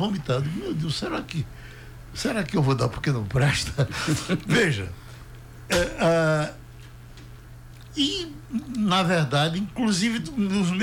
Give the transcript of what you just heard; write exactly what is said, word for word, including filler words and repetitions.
vomitar. Eu digo, meu Deus, será que, será que eu vou dar porque não presta? Veja, é, ah, e, na verdade, inclusive, nos